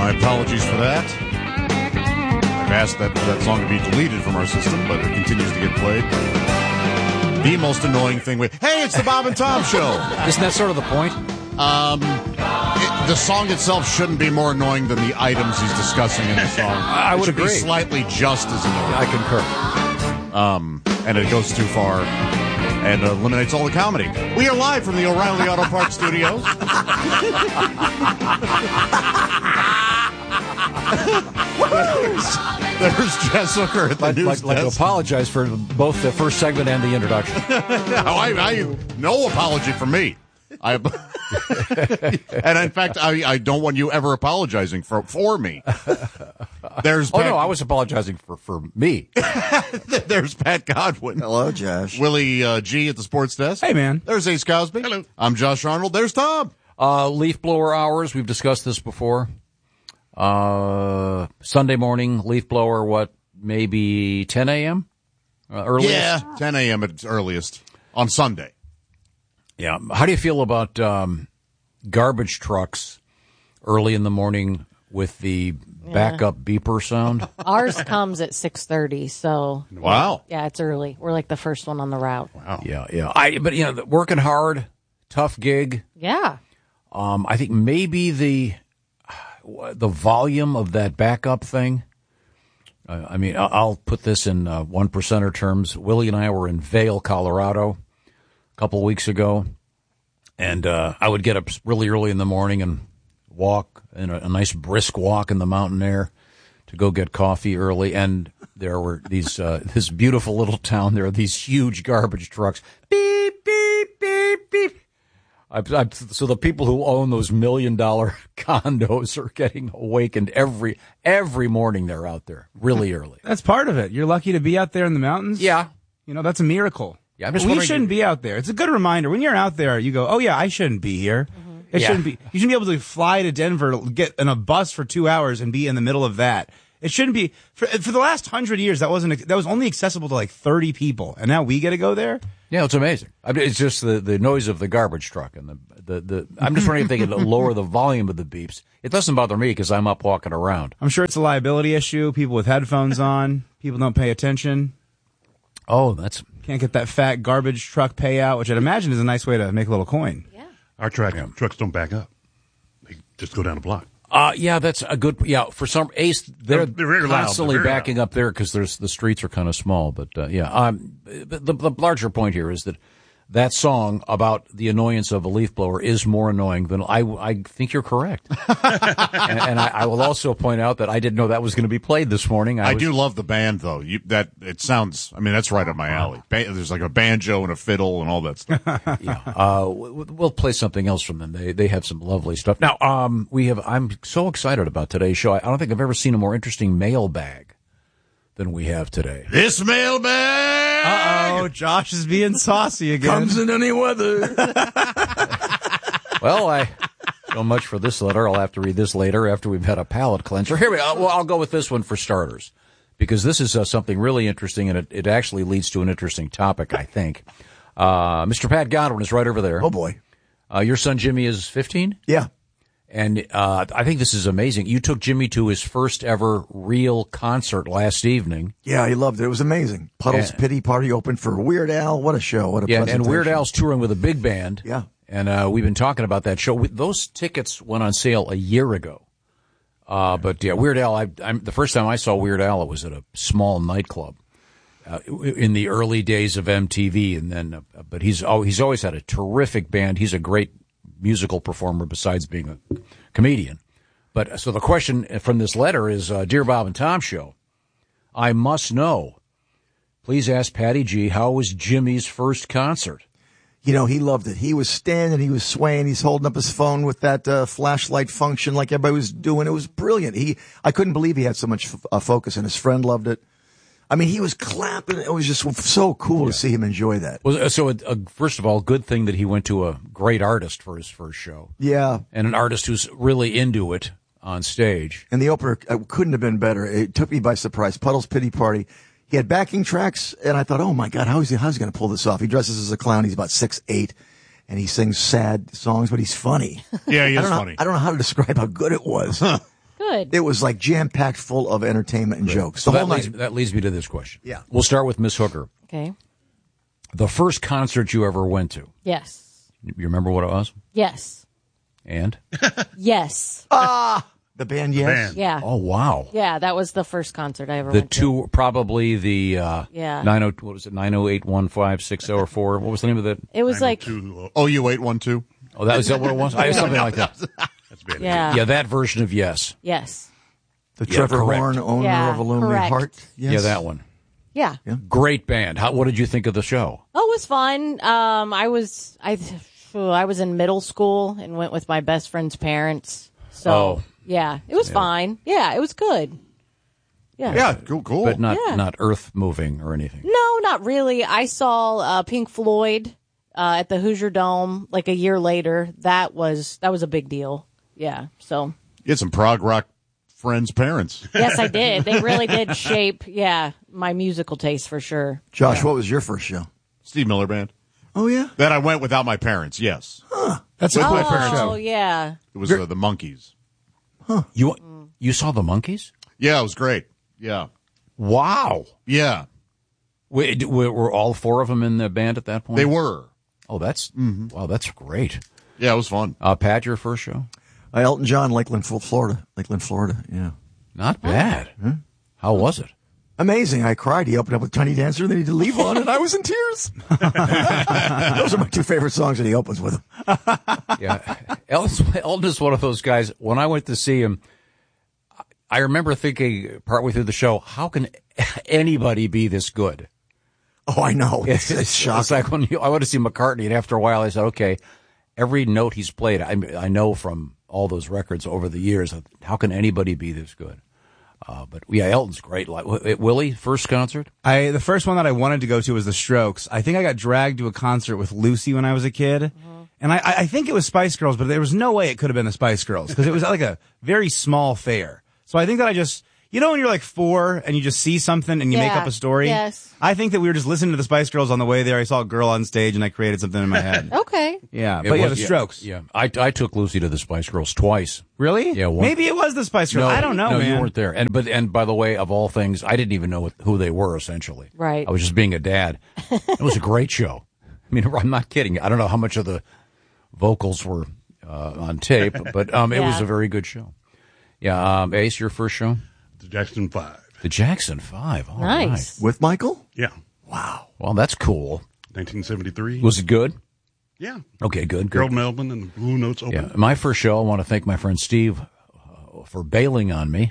My apologies for that. I've asked that song to be deleted from our system, but it continues to get played. The most annoying thing hey, it's the Bob and Tom Show. Isn't that sort of the point? The song itself shouldn't be more annoying than the items he's discussing in the song. I would agree. Be slightly just as annoying. I concur. And it goes too far and eliminates all the comedy. We are live from the O'Reilly Auto Parts Studios. There's Jess Hooker at the news desk. To apologize for both the first segment and the introduction. No apology from me. And in fact, I don't want you ever apologizing for me. I was apologizing for me. There's Pat Godwin. Hello, Josh. Willie G at the sports desk. Hey, man. There's Ace Cosby. Hello. I'm Josh Arnold. There's Tom. Leaf blower hours. We've discussed this before. Sunday morning leaf blower. Maybe 10 a.m. Earliest. Yeah, 10 a.m. at its earliest on Sunday. Yeah. How do you feel about garbage trucks early in the morning with the backup beeper sound? Ours comes at 6:30, so wow. Yeah, it's early. We're like the first one on the route. Wow. Yeah. But working hard, tough gig. Yeah. I think maybe the volume of that backup thing. I'll put this in 1%er terms. Willie and I were in Vail, Colorado, a couple of weeks ago, and I would get up really early in the morning and walk in a nice brisk walk in the mountain air to go get coffee early. And there were this beautiful little town. There are these huge garbage trucks. Beep, beep, beep, beep. So the people who own those $1 million condos are getting awakened every morning. They're out there really early. That's part of it. You're lucky to be out there in the mountains. Yeah. That's a miracle. Yeah, we shouldn't be out there. It's a good reminder. When you're out there, you go, oh, yeah, I shouldn't be here. Mm-hmm. You shouldn't be able to fly to Denver, get in a bus for 2 hours and be in the middle of that. It shouldn't be. For the last 100 years, that was only accessible to like 30 people. And now we get to go there? Yeah, it's amazing. It's just the noise of the garbage truck and the I'm just wondering if they could lower the volume of the beeps. It doesn't bother me because I'm up walking around. I'm sure it's a liability issue. People with headphones on. People don't pay attention. Oh, can't get that fat garbage truck payout, which I'd imagine is a nice way to make a little coin. Yeah. Our trucks don't back up. They just go down the block. Yeah, that's a good. Yeah, for some Ace, they're very constantly loud. They're very backing loud. up there because the streets are kind of small. But the larger point here is that song about the annoyance of a leaf blower is more annoying than I think you're correct. and I will also point out that I didn't know that was going to be played this morning. I do love the band though. It sounds. That's right up my alley. There's like a banjo and a fiddle and all that stuff. Yeah. We'll play something else from them. They have some lovely stuff. Now, I'm so excited about today's show. I don't think I've ever seen a more interesting mailbag than we have today. This mailbag. Uh-oh, Josh is being saucy again. Comes in any weather. Well, so much for this letter. I'll have to read this later after we've had a palate cleanser. Here we go. Well, I'll go with this one for starters, because this is something really interesting, and it actually leads to an interesting topic, I think. Mr. Pat Godwin is right over there. Oh, boy. Your son Jimmy is 15? Yeah. And I think this is amazing. You took Jimmy to his first ever real concert last evening. Yeah, he loved it. It was amazing. Puddle's Pity Party opened for Weird Al. What a show. What a presentation. And Weird Al's touring with a big band. Yeah. And we've been talking about that show. Those tickets went on sale a year ago. But yeah, Weird Al, the first time I saw Weird Al, it was at a small nightclub in the early days of MTV. And then, but he's always had a terrific band. He's a great musical performer besides being a comedian. But so the question from this letter is, Dear Bob and Tom Show, I must know. Please ask Patty G, how was Jimmy's first concert? He loved it. He was standing, he was swaying, he's holding up his phone with that flashlight function like everybody was doing. It was brilliant. I couldn't believe he had so much focus, and his friend loved it. He was clapping. It was just so cool to see him enjoy that. Well, so first of all, good thing that he went to a great artist for his first show. Yeah. And an artist who's really into it on stage. And the opener couldn't have been better. It took me by surprise. Puddle's Pity Party. He had backing tracks, and I thought, oh, my God, how's he going to pull this off? He dresses as a clown. He's about 6'8", and he sings sad songs, but he's funny. Yeah, he is funny. I don't know how to describe how good it was. Good. It was like jam-packed full of entertainment and jokes. So The whole that leads me to this question. Yeah. We'll start with Miss Hooker. Okay. The first concert you ever went to. Yes. You remember what it was? Yes. And? Yes. The band, yes. band. Yeah. Oh, wow. Yeah, that was the first concert I ever The went to. two, probably the 90 what was it, 908-1560-4? What was the name of that? It was like, OU812. Oh, that was that what it was? I had something like that. That's bad. yeah. Yeah, that version of Yes. Yes. The Trevor correct. Horn, owner Yeah, of a Lonely correct. Heart. Yes. Yeah, that one. Yeah. Great band. What did you think of the show? Oh, it was fun. I was in middle school and went with my best friend's parents. So, Oh. yeah, it was fine. Yeah, it was good. Yeah. Yeah, cool. But not Yeah. not earth moving or anything. No, not really. I saw Pink Floyd at the Hoosier Dome like a year later. That was a big deal. Yeah. So, You had some prog rock friends' parents. yes, I did. They really did shape, my musical taste for sure. Josh, what was your first show? Steve Miller Band. Oh, yeah? That I went without my parents, yes. That's a cool my first parents. show. Oh, yeah. It was the Monkees. You saw the Monkees? Yeah, it was great. Yeah. Wow. Yeah, Were all four of them in the band at that point? they were. Oh, that's wow. That's great. Yeah, it was fun. Pat, your first show? Elton John, Lakeland, Florida. Yeah. Not bad. How was it? Amazing. I cried. He opened up with Tiny Dancer, then he did Leave On, and I was in tears. Those are my two favorite songs that he opens with. Yeah, Elton is one of those guys. When I went to see him, I remember thinking partway through the show, how can anybody be this good? Oh, I know. It's shocking. It's like when I went to see McCartney, and after a while, I said, okay, every note he's played, I know from all those records over the years, how can anybody be this good? But yeah, Elton's great. Like Willie, first concert? The first one that I wanted to go to was the Strokes. I think I got dragged to a concert with Lucy when I was a kid. And I think it was Spice Girls, but there was no way it could have been the Spice Girls because it was like a very small fair. So I think that I just, when you're like 4 and you just see something and you make Yeah. up a story. Yes. I think that we were just listening to the Spice Girls on the way there. I saw a girl on stage and I created something in my head. Okay. Yeah. It But yeah, was- the Strokes. Yeah, I took Lucy to the Spice Girls twice. Really? Yeah, one- Maybe it was the Spice Girls. I don't know, no, man. you weren't there. And by the way, of all things, I didn't even know who they were. Essentially, Right. I was just being a dad. It was a great show. I mean, I'm not kidding. I don't know how much of the vocals were on tape, but it was Yeah. a very good show. Yeah, Ace, your first show, The Jackson 5. the Jackson 5. All Nice. right. With Michael? Yeah. Well, that's cool. 1973. Was it good? Yeah. Okay, good. Gerald Good. Melvin and the Blue Notes Open. Yeah, my first show. I want to thank my friend Steve for bailing on me.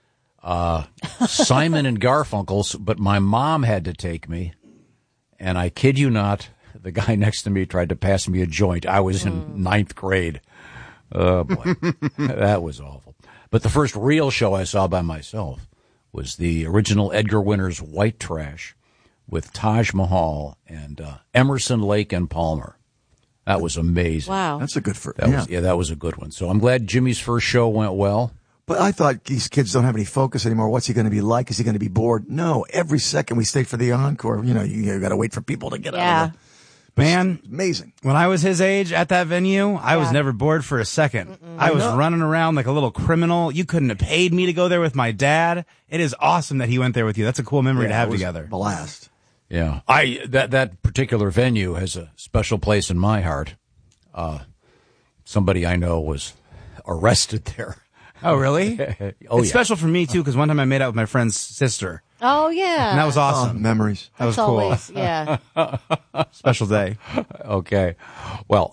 Simon and Garfunkel's, but my mom had to take me, and I kid you not, the guy next to me tried to pass me a joint. I was in 9th grade. Oh boy, that was awful. But the first real show I saw by myself was the original Edgar Winter's White Trash with Taj Mahal and Emerson, Lake and Palmer. That was amazing. Wow. That's a good first. That was a good one. So I'm glad Jimmy's first show went well. But I thought these kids don't have any focus anymore. What's he going to be like? Is he going to be bored? No. Every second we stayed for the encore. You got to wait for people to get out Yeah. of the... Man, Amazing. when I was his age at that venue, I was never bored for a second. I was running around like a little criminal. You couldn't have paid me to go there with my dad. It is awesome that he went there with you. That's a cool memory to have it was together. Blast. Yeah, that particular venue has a special place in my heart. Somebody I know was arrested there. Oh, really? Oh, It's yeah. special for me, too, because one time I made out with my friend's sister. Oh, yeah. And that was Oh, awesome. memories. That was That's cool. always, yeah. Special day. Okay. Well,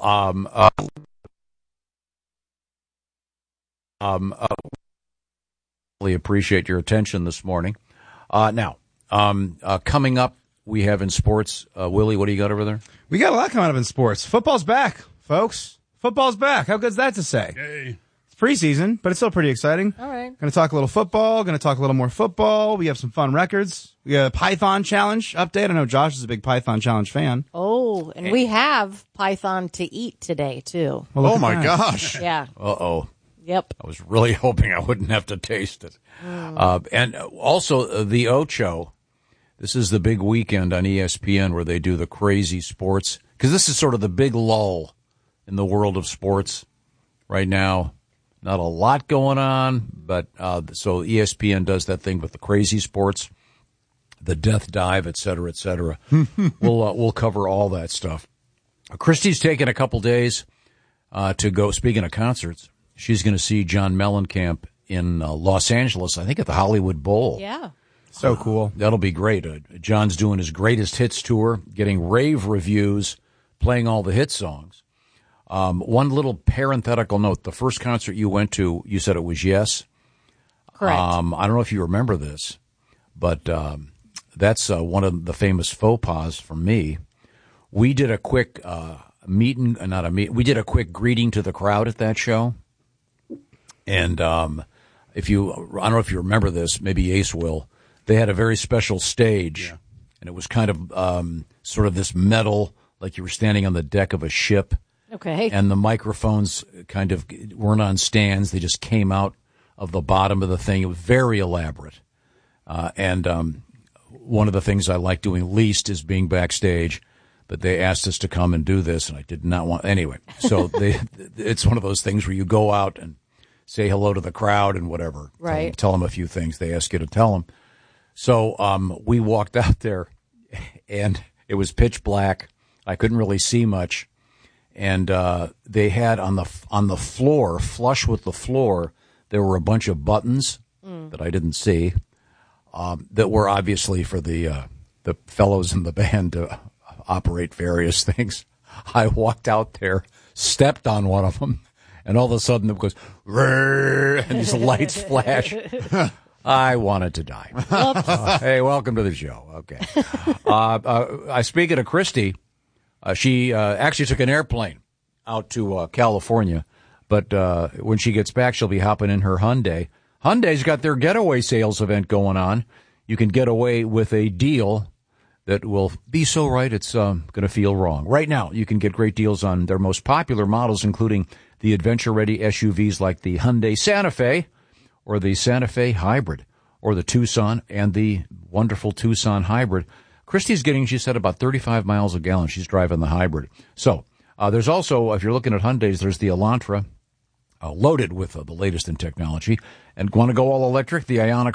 really appreciate your attention this morning. Now, coming up, we have in sports, Willie, what do you got over there? We got a lot coming up in sports. Football's back, folks. Football's back. How good's that to say? Yay. It's preseason, but it's still pretty exciting. All right. Going to talk a little football. Going to talk a little more football. We have some fun records. We got a Python Challenge update. I know Josh is a big Python Challenge fan. Oh, and we have Python to eat today, too. Well, look Oh at my that. gosh. Yeah. Uh-oh. Yep. I was really hoping I wouldn't have to taste it. And also the Ocho. This is the big weekend on ESPN where they do the crazy sports. Because this is sort of the big lull in the world of sports right now. Not a lot going on, but so ESPN does that thing with the crazy sports, the death dive, et cetera, et cetera. We'll cover all that stuff. Christy's taking a couple days to go. Speaking of concerts, she's going to see John Mellencamp in Los Angeles, I think at the Hollywood Bowl. Yeah. So cool. That'll be great. John's doing his greatest hits tour, getting rave reviews, playing all the hit songs. One little parenthetical note. The first concert you went to, you said it was Yes. Correct. I don't know if you remember this, but that's one of the famous faux pas from me. We did a quick we did a quick greeting to the crowd at that show. And I don't know if you remember this, maybe Ace will. They had a very special stage, and it was kind of sort of this metal, like you were standing on the deck of a ship. Okay. And the microphones kind of weren't on stands. They just came out of the bottom of the thing. It was very elaborate. And one of the things I like doing least is being backstage. But they asked us to come and do this, and I did not want... Anyway, so it's one of those things where you go out and say hello to the crowd and whatever. Right. Tell them a few things they ask you to tell them. So we walked out there, and it was pitch black. I couldn't really see much. And they had on the floor, flush with the floor, there were a bunch of buttons that I didn't see that were obviously for the fellows in the band to operate various things. I walked out there, stepped on one of them, and all of a sudden it goes, and these lights flash. I wanted to die. Hey, welcome to the show. Okay. Speaking of Christy, she actually took an airplane out to California, but when she gets back, she'll be hopping in her Hyundai. Hyundai's got their getaway sales event going on. You can get away with a deal that will be so right it's going to feel wrong. Right now, you can get great deals on their most popular models, including the adventure-ready SUVs like the Hyundai Santa Fe or the Santa Fe Hybrid or the Tucson and the wonderful Tucson Hybrid. Christy's getting, she said, about 35 miles a gallon. She's driving the hybrid. So there's also, if you're looking at Hyundais, there's the Elantra, loaded with the latest in technology. And want to go all electric? The Ioniq